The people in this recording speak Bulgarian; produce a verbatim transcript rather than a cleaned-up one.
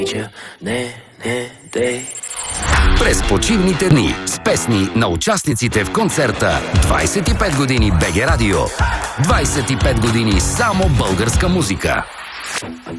Не, не, дей. През почивните дни с песни на участниците в концерта двайсет и пет години БГ Радио. двайсет и пет години само българска музика.